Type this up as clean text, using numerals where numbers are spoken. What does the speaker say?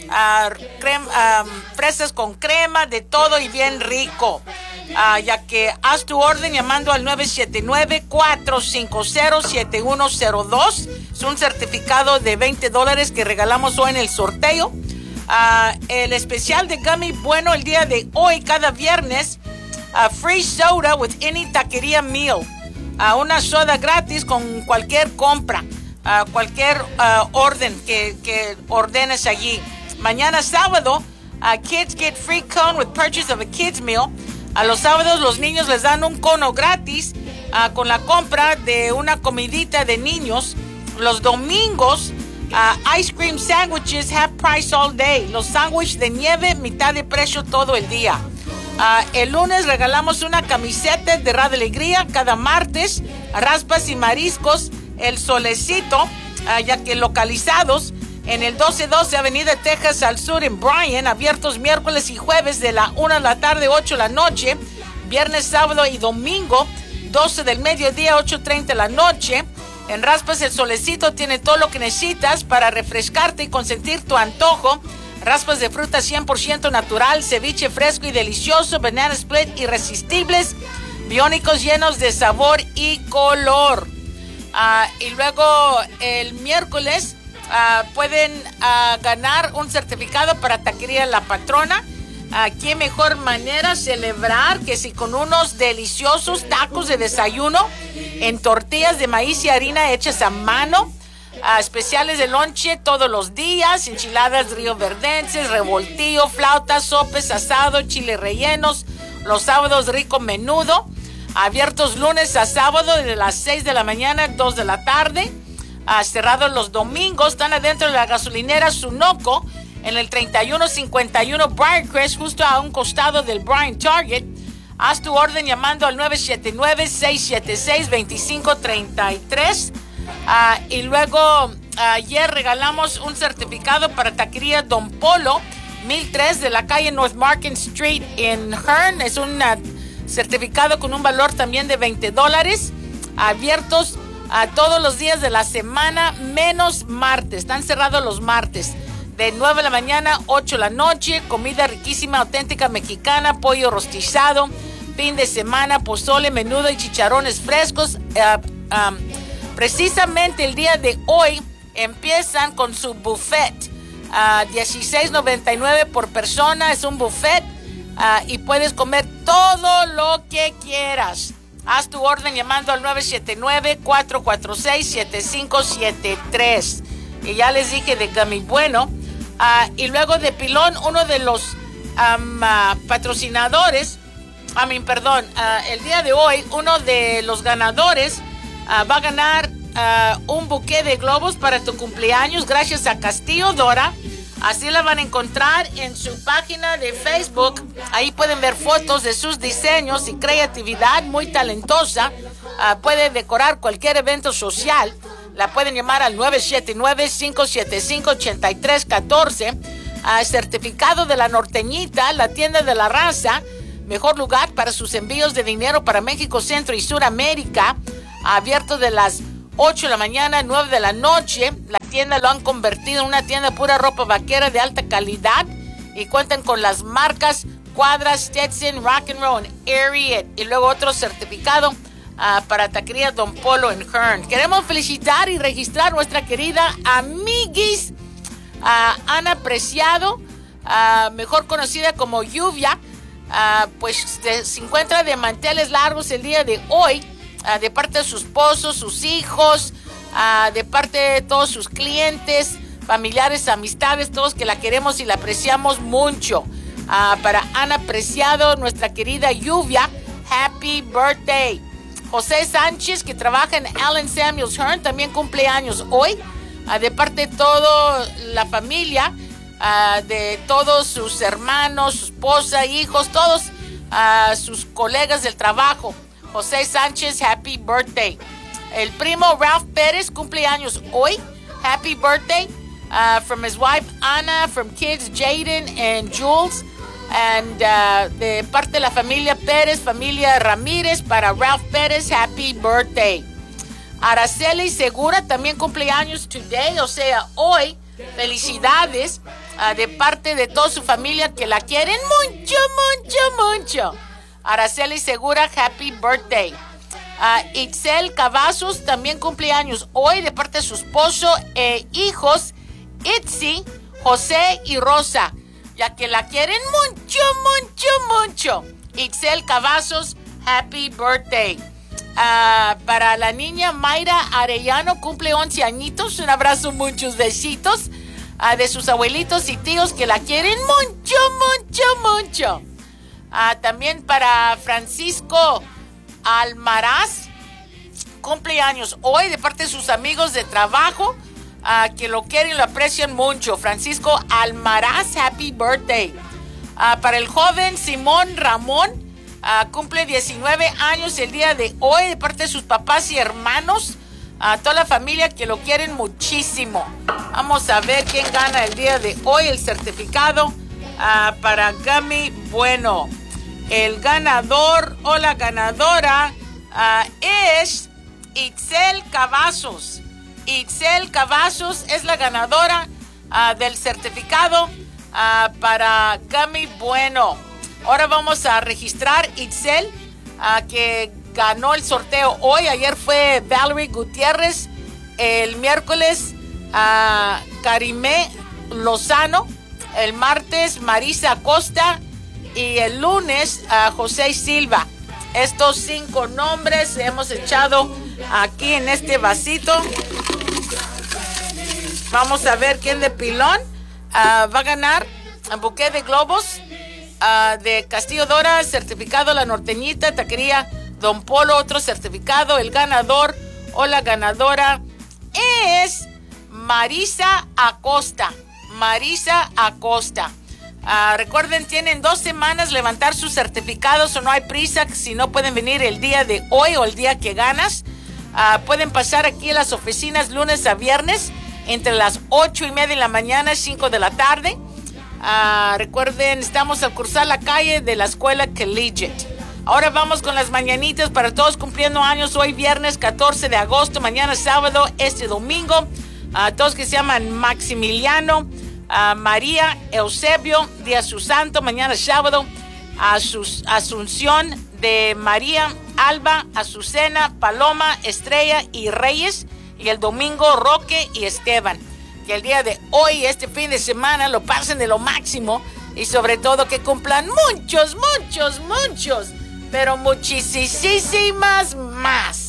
fresas con crema, de todo y bien rico. Ya que haz tu orden llamando al 979-450-7102. Es un certificado de $20 que regalamos hoy en el sorteo. El especial de Gummy Bueno el día de hoy, cada viernes, free soda with any taquería meal. Una soda gratis con cualquier compra, cualquier orden que ordenes allí. Mañana sábado, kids get free cone with purchase of a kids meal. A los sábados los niños les dan un cono gratis con la compra de una comidita de niños. Los domingos, ice cream sandwiches half price all day. Los sándwiches de nieve, mitad de precio todo el día. El lunes regalamos una camiseta de Radio Alegría. Cada martes, raspas y mariscos, el Solecito, ya que localizados en el 1212 Avenida Texas al Sur en Bryan, abiertos miércoles y jueves de la 1 de la tarde, 8 de la noche, viernes, sábado y domingo, 12 del mediodía, 8:30 de la noche. En Raspas el Solecito tiene todo lo que necesitas para refrescarte y consentir tu antojo. Raspas de fruta 100% natural, ceviche fresco y delicioso, banana split irresistibles, biónicos llenos de sabor y color. Y luego el miércoles pueden ganar un certificado para Taquería La Patrona. Qué mejor manera celebrar que si con unos deliciosos tacos de desayuno en tortillas de maíz y harina hechas a mano. Especiales de lonche todos los días, enchiladas rioverdenses, revoltillo, flautas, sopes, asado, chile rellenos. Los sábados rico menudo. Abiertos lunes a sábado de las 6 de la mañana a 2 de la tarde. Cerrados los domingos. Están adentro de la gasolinera Sunoco en el 3151 Briarcrest, justo a un costado del Bryan Target. Haz tu orden llamando al 979-676-2533. Y luego ayer regalamos un certificado para Taquería Don Polo 1003 de la calle North Market Street en Hearn. Es un certificado con un valor también de $20. Abiertos todos los días de la semana menos martes. Están cerrados los martes de 9 de la mañana, 8 de la noche. Comida riquísima, auténtica mexicana, pollo rostizado, fin de semana, pozole, menudo y chicharrones frescos. Precisamente el día de hoy empiezan con su buffet. $16.99 por persona. Es un buffet y puedes comer todo lo que quieras. Haz tu orden llamando al 979-446-7573. Y ya les dije de Gummy Bueno. Y luego de Pilón, uno de los patrocinadores, el día de hoy, uno de los ganadores va a ganar un buqué de globos para tu cumpleaños gracias a Castillo Dora. Así la van a encontrar en su página de Facebook. Ahí pueden ver fotos de sus diseños y creatividad muy talentosa. Puede decorar cualquier evento social. La pueden llamar al 979-575-8314. Certificado de la Norteñita, la tienda de la raza. Mejor lugar para sus envíos de dinero para México, Centro y Suramérica. Abierto de las 8 de la mañana a 9 de la noche. La tienda lo han convertido en una tienda de pura ropa vaquera de alta calidad. Y cuentan con las marcas Cuadras, Stetson, Rock and Roll, Ariat. Y luego otro certificado para Taquería Don Polo en Hearn. Queremos felicitar y registrar nuestra querida amiguis Ana Preciado, mejor conocida como Lluvia. Pues se encuentra de manteles largos el día de hoy, de parte de su esposo, sus hijos, de parte de todos sus clientes, familiares, amistades, todos que la queremos y la apreciamos mucho. Para Ana Preciado, nuestra querida Lluvia, happy birthday. José Sánchez, que trabaja en Allen Samuels Hearn, también cumple años hoy, de parte de toda la familia, de todos sus hermanos, su esposa, hijos, todos sus colegas del trabajo. José Sánchez, happy birthday. El primo Ralph Pérez cumple años hoy, happy birthday. From his wife Ana, from kids Jaden and Jules, and de parte de la familia Pérez, familia Ramírez, para Ralph Pérez, happy birthday. Araceli Segura también cumple años today, o sea, hoy. Felicidades. de parte de toda su familia que la quieren mucho, mucho, mucho. Araceli Segura, happy birthday. Itzel Cavazos también cumple años hoy de parte de su esposo e hijos Itzi, José y Rosa, ya que la quieren mucho, mucho, mucho. Itzel Cavazos, happy birthday. Para la niña Mayra Arellano, cumple 11 añitos. Un abrazo, muchos besitos. De sus abuelitos y tíos que la quieren mucho, mucho, mucho. También para Francisco Almaraz, cumpleaños hoy de parte de sus amigos de trabajo, que lo quieren y lo aprecian mucho. Francisco Almaraz, happy birthday. Para el joven Simón Ramón, cumple 19 años el día de hoy de parte de sus papás y hermanos. Toda la familia que lo quieren muchísimo. Vamos a ver quién gana el día de hoy el certificado para Gummy Bueno. El ganador o la ganadora es Itzel Cavazos. Itzel Cavazos es la ganadora del certificado para Gummy Bueno. Ahora vamos a registrar Itzel, que ganó el sorteo hoy. Ayer fue Valerie Gutiérrez. El miércoles Karimé Lozano. El martes Marisa Acosta. Y el lunes José Silva. Estos 5 nombres hemos echado aquí en este vasito. Vamos a ver quién de pilón va a ganar un buqué de globos de Castillo Dora, certificado La Norteñita, taquería Don Polo, otro certificado. El ganador o la ganadora es Marisa Acosta. Marisa Acosta. Recuerden, tienen 2 semanas levantar sus certificados, o no hay prisa. Si no pueden venir el día de hoy o el día que ganas, pueden pasar aquí a las oficinas lunes a viernes entre las 8:30 de la mañana y 5 de la tarde. Recuerden, estamos al cruzar la calle de la escuela Collegiate. Ahora vamos con las mañanitas para todos cumpliendo años hoy viernes 14 de agosto, mañana sábado, domingo. Todos que se llaman Maximiliano, María, Eusebio, día su santo, mañana sábado, Asunción de María, Alba, Azucena, Paloma, Estrella y Reyes. Y el domingo Roque y Esteban. Que el día de hoy, este fin de semana, lo pasen de lo máximo. Y sobre todo que cumplan muchos, muchos, muchos, pero muchísimas más.